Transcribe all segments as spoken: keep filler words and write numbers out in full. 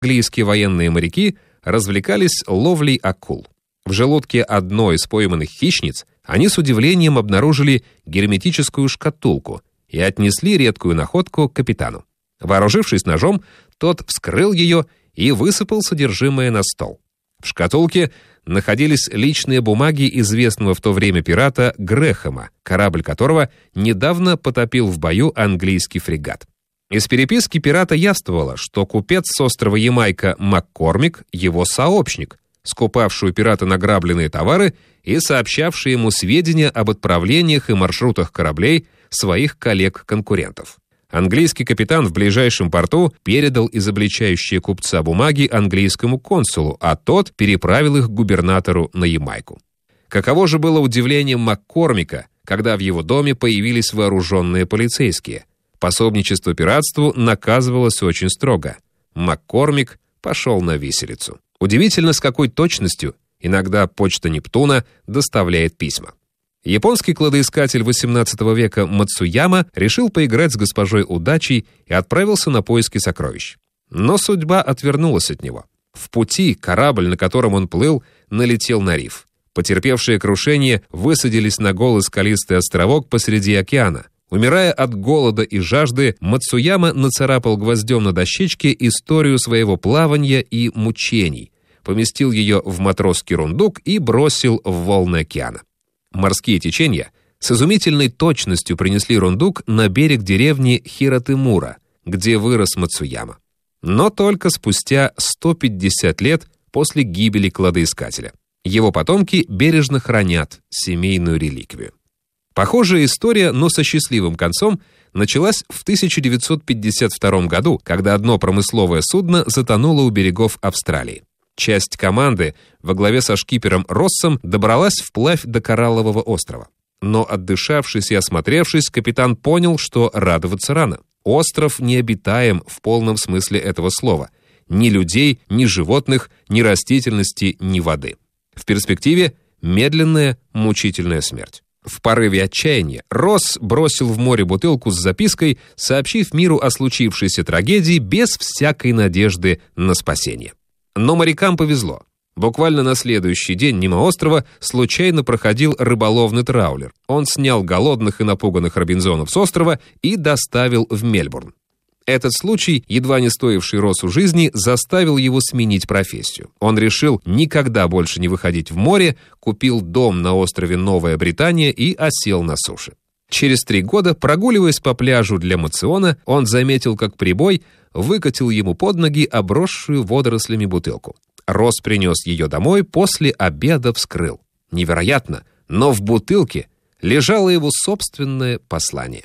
Английские военные моряки развлекались ловлей акул. В желудке одной из пойманных хищниц они с удивлением обнаружили герметическую шкатулку и отнесли редкую находку к капитану. Вооружившись ножом, тот вскрыл ее и высыпал содержимое на стол. В шкатулке находились личные бумаги известного в то время пирата Грэхэма, корабль которого недавно потопил в бою английский фрегат. Из переписки пирата явствовало, что купец с острова Ямайка Маккормик — его сообщник, скупавший у пирата награбленные товары и сообщавший ему сведения об отправлениях и маршрутах кораблей своих коллег-конкурентов. Английский капитан в ближайшем порту передал изобличающие купца бумаги английскому консулу, а тот переправил их к губернатору на Ямайку. Каково же было удивление Маккормика, когда в его доме появились вооруженные полицейские. Пособничество пиратству наказывалось очень строго. Маккормик пошел на виселицу. Удивительно, с какой точностью иногда почта Нептуна доставляет письма. Японский кладоискатель восемнадцатого века Мацуяма решил поиграть с госпожой удачей и отправился на поиски сокровищ. Но судьба отвернулась от него. В пути корабль, на котором он плыл, налетел на риф. Потерпевшие крушение высадились на голый скалистый островок посреди океана. Умирая от голода и жажды, Мацуяма нацарапал гвоздем на дощечке историю своего плавания и мучений, поместил ее в матросский рундук и бросил в волны океана. Морские течения с изумительной точностью принесли рундук на берег деревни Хиротемура, где вырос Мацуяма. Но только спустя сто пятьдесят лет после гибели кладоискателя. Его потомки бережно хранят семейную реликвию. Похожая история, но со счастливым концом, началась в тысяча девятьсот пятьдесят втором году, когда одно промысловое судно затонуло у берегов Австралии. Часть команды во главе со шкипером Россом добралась вплавь до Кораллового острова. Но, отдышавшись и осмотревшись, капитан понял, что радоваться рано. Остров необитаем в полном смысле этого слова. Ни людей, ни животных, ни растительности, ни воды. В перспективе медленная, мучительная смерть. В порыве отчаяния Росс бросил в море бутылку с запиской, сообщив миру о случившейся трагедии без всякой надежды на спасение. Но морякам повезло. Буквально на следующий день мимо острова случайно проходил рыболовный траулер. Он снял голодных и напуганных робинзонов с острова и доставил в Мельбурн. Этот случай, едва не стоивший Россу жизни, заставил его сменить профессию. Он решил никогда больше не выходить в море, купил дом на острове Новая Британия и осел на суше. Через три года, прогуливаясь по пляжу для моциона, он заметил, как прибой выкатил ему под ноги обросшую водорослями бутылку. Росс принес ее домой, после обеда вскрыл. Невероятно, но в бутылке лежало его собственное послание.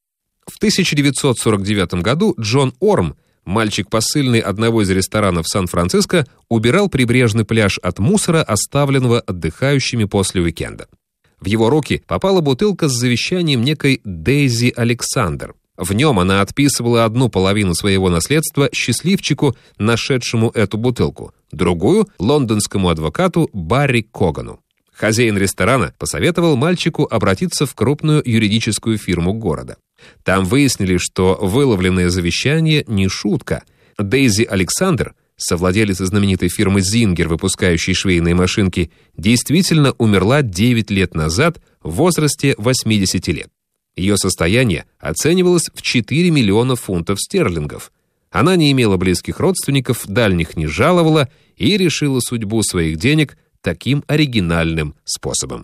В тысяча девятьсот сорок девятом году Джон Орм, мальчик посыльный одного из ресторанов Сан-Франциско, убирал прибрежный пляж от мусора, оставленного отдыхающими после уикенда. В его руки попала бутылка с завещанием некой Дейзи Александр. В нем она отписывала одну половину своего наследства счастливчику, нашедшему эту бутылку, другую — лондонскому адвокату Барри Когану. Хозяин ресторана посоветовал мальчику обратиться в крупную юридическую фирму города. Там выяснили, что выловленное завещание не шутка. Дейзи Александр, совладелица знаменитой фирмы «Зингер», выпускающей швейные машинки, действительно умерла девять лет назад в возрасте восьмидесяти лет. Ее состояние оценивалось в четыре миллиона фунтов стерлингов. Она не имела близких родственников, дальних не жаловала и решила судьбу своих денег таким оригинальным способом.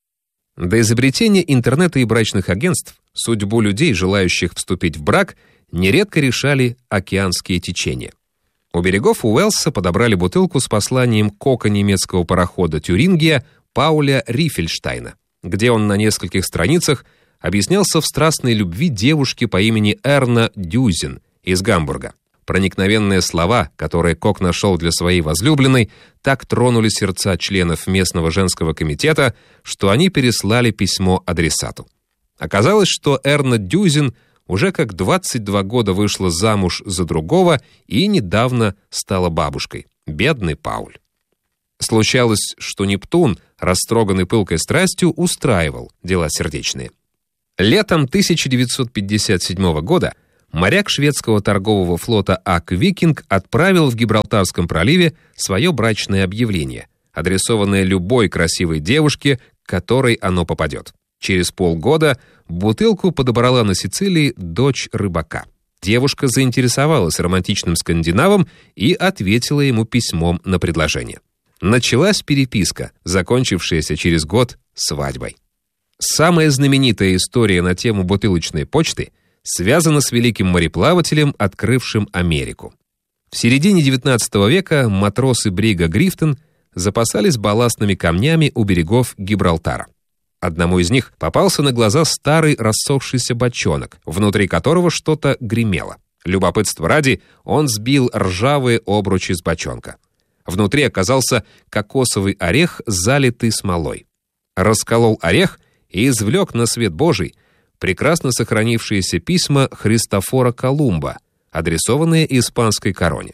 До изобретения интернета и брачных агентств судьбу людей, желающих вступить в брак, нередко решали океанские течения. У берегов Уэльса подобрали бутылку с посланием кока немецкого парохода «Тюрингия» Пауля Риффельштайна, где он на нескольких страницах объяснялся в страстной любви девушки по имени Эрна Дюзен из Гамбурга. Проникновенные слова, которые Кок нашел для своей возлюбленной, так тронули сердца членов местного женского комитета, что они переслали письмо адресату. Оказалось, что Эрна Дюзен уже как двадцать два года вышла замуж за другого и недавно стала бабушкой. Бедный Пауль. Случалось, что Нептун, растроганный пылкой страстью, устраивал дела сердечные. Летом тысяча девятьсот пятьдесят седьмого года моряк шведского торгового флота Ак Викинг отправил в Гибралтарском проливе свое брачное объявление, адресованное любой красивой девушке, к которой оно попадет. Через полгода бутылку подобрала на Сицилии дочь рыбака. Девушка заинтересовалась романтичным скандинавом и ответила ему письмом на предложение. Началась переписка, закончившаяся через год свадьбой. Самая знаменитая история на тему бутылочной почты связана с великим мореплавателем, открывшим Америку. В середине девятнадцатого века матросы брига «Грифтон» запасались балластными камнями у берегов Гибралтара. Одному из них попался на глаза старый рассохшийся бочонок, внутри которого что-то гремело. Любопытства ради, он сбил ржавые обручи с бочонка. Внутри оказался кокосовый орех, залитый смолой. Расколол орех и извлек на свет Божий прекрасно сохранившиеся письма Христофора Колумба, адресованные испанской короне.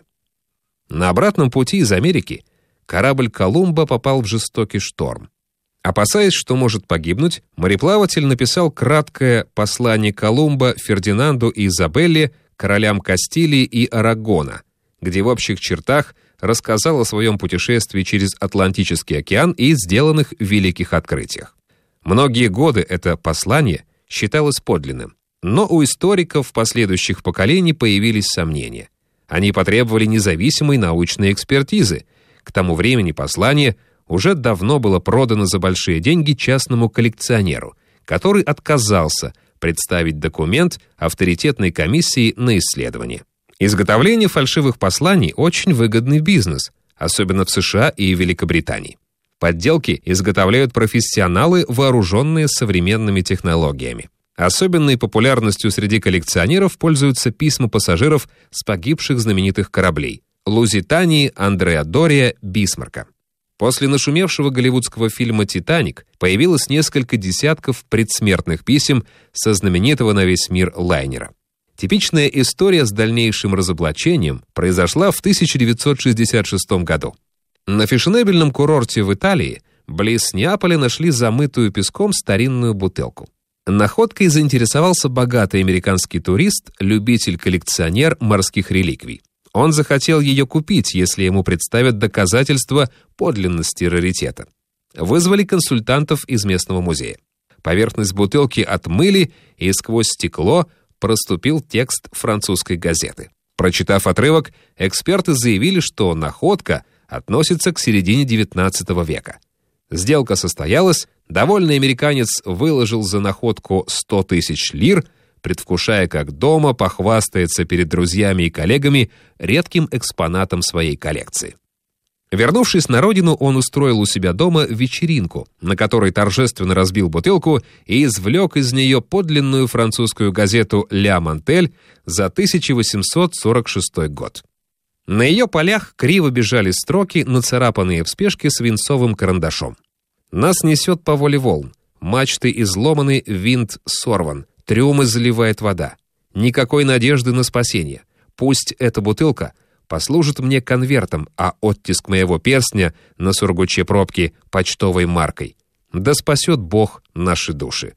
На обратном пути из Америки корабль Колумба попал в жестокий шторм. Опасаясь, что может погибнуть, мореплаватель написал краткое послание Колумба Фердинанду и Изабелле, королям Кастилии и Арагона, где в общих чертах рассказал о своем путешествии через Атлантический океан и сделанных великих открытиях. Многие годы это послание считалось подлинным, но у историков последующих поколений появились сомнения. Они потребовали независимой научной экспертизы. К тому времени послание уже давно было продано за большие деньги частному коллекционеру, который отказался представить документ авторитетной комиссии на исследование. Изготовление фальшивых посланий – очень выгодный бизнес, особенно в США и Великобритании. Подделки изготовляют профессионалы, вооруженные современными технологиями. Особенной популярностью среди коллекционеров пользуются письма пассажиров с погибших знаменитых кораблей – Лузитании, Андреа Дория, Бисмарка. После нашумевшего голливудского фильма «Титаник» появилось несколько десятков предсмертных писем со знаменитого на весь мир лайнера. Типичная история с дальнейшим разоблачением произошла в тысяча девятьсот шестьдесят шестом году. На фешенебельном курорте в Италии близ Неаполя нашли замытую песком старинную бутылку. Находкой заинтересовался богатый американский турист, любитель-коллекционер морских реликвий. Он захотел ее купить, если ему представят доказательства подлинности раритета. Вызвали консультантов из местного музея. Поверхность бутылки отмыли, и сквозь стекло проступил текст французской газеты. Прочитав отрывок, эксперты заявили, что находка относится к середине девятнадцатого века. Сделка состоялась, довольный американец выложил за находку сто тысяч лир, предвкушая, как дома похвастается перед друзьями и коллегами редким экспонатом своей коллекции. Вернувшись на родину, он устроил у себя дома вечеринку, на которой торжественно разбил бутылку и извлек из нее подлинную французскую газету «Ля Мантель» за тысяча восемьсот сорок шестой год. На ее полях криво бежали строки, нацарапанные в спешке свинцовым карандашом. «Нас несет по воле волн, мачты изломаны, винт сорван, трюмы заливает вода. Никакой надежды на спасение. Пусть эта бутылка послужит мне конвертом, а оттиск моего перстня на сургуче пробки почтовой маркой. Да спасет Бог наши души».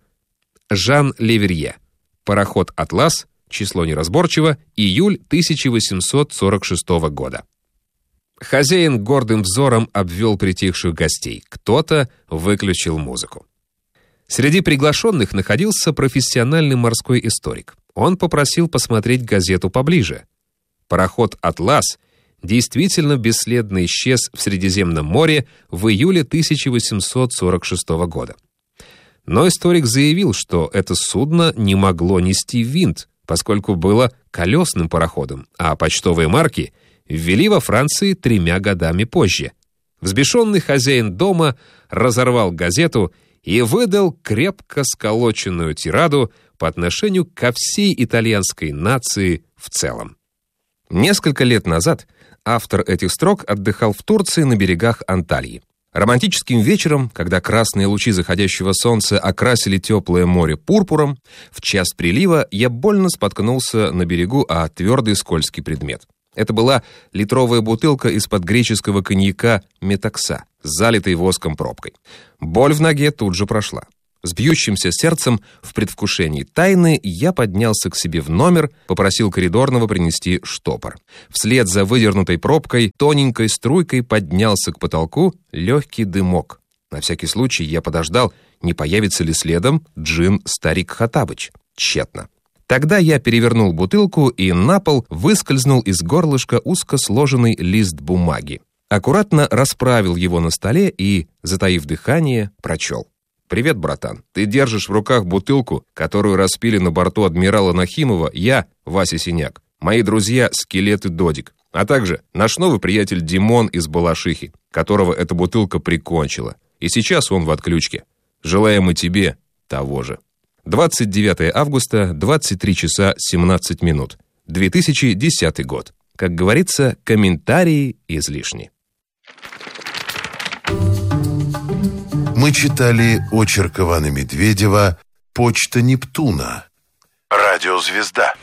Жан Леверье. Пароход «Атлас», число неразборчиво, июль тысяча восемьсот сорок шестого года. Хозяин гордым взором обвел притихших гостей. Кто-то выключил музыку. Среди приглашенных находился профессиональный морской историк. Он попросил посмотреть газету поближе. Пароход «Атлас» действительно бесследно исчез в Средиземном море в июле тысяча восемьсот сорок шестого года. Но историк заявил, что это судно не могло нести винт, поскольку было колесным пароходом, а почтовые марки ввели во Франции тремя годами позже. Взбешенный хозяин дома разорвал газету и выдал крепко сколоченную тираду по отношению ко всей итальянской нации в целом. Несколько лет назад автор этих строк отдыхал в Турции на берегах Анталии. Романтическим вечером, когда красные лучи заходящего солнца окрасили теплое море пурпуром, в час прилива я больно споткнулся на берегу о твердый скользкий предмет. Это была литровая бутылка из-под греческого коньяка «Метакса», с залитой воском пробкой. Боль в ноге тут же прошла. С бьющимся сердцем, в предвкушении тайны, я поднялся к себе в номер, попросил коридорного принести штопор. Вслед за выдернутой пробкой, тоненькой струйкой поднялся к потолку легкий дымок. На всякий случай я подождал, не появится ли следом джин Старик Хоттабыч. Тщетно. Тогда я перевернул бутылку, и на пол выскользнул из горлышка узко сложенный лист бумаги. Аккуратно расправил его на столе и, затаив дыхание, прочел. «Привет, братан. Ты держишь в руках бутылку, которую распили на борту адмирала Нахимова я, Вася Синяк, мои друзья Скелет и Додик, а также наш новый приятель Димон из Балашихи, которого эта бутылка прикончила. И сейчас он в отключке. Желаем и тебе того же». двадцать девятое августа, двадцать три часа семнадцать минут. две тысячи десятый год. Как говорится, комментарии излишни. Мы читали очерк Ивана Медведева «Почта Нептуна». Радиозвезда.